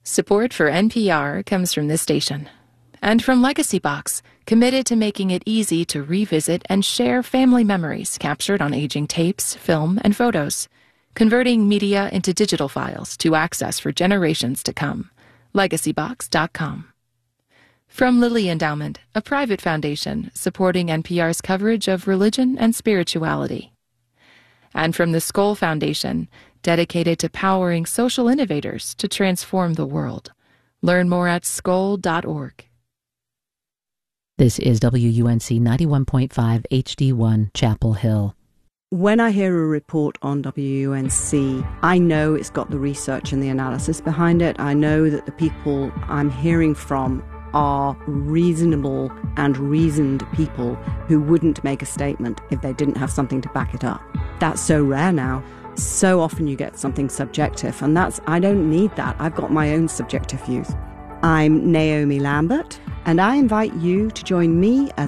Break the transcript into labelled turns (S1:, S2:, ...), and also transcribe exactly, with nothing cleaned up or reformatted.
S1: Support for N P R comes from this station. And from Legacy Box, committed to making it easy to revisit and share family memories captured on aging tapes, film, and photos, converting media into digital files to access for generations to come. legacy box dot com. From Lilly Endowment, a private foundation supporting N P R's coverage of religion and spirituality. And from the Skoll Foundation, dedicated to powering social innovators to transform the world. Learn more at skoll dot org.
S2: This is W U N C ninety-one point five H D one, Chapel Hill.
S3: When I hear a report on W U N C, I know it's got the research and the analysis behind it. I know that the people I'm hearing from are reasonable and reasoned people who wouldn't make a statement if they didn't have something to back it up. That's so rare now. So often you get something subjective, and that's, I don't need that. I've got my own subjective views. I'm Naomi Lambert, and I invite you to join me as